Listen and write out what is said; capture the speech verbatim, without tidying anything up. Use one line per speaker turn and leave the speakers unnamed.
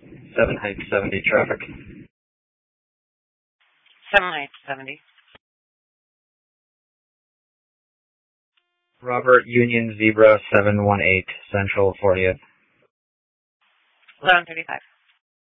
seven Heights seventy traffic.
seven Heights seventy.
Robert Union Zebra seven one eight, Central fortieth.
eleven thirty-five.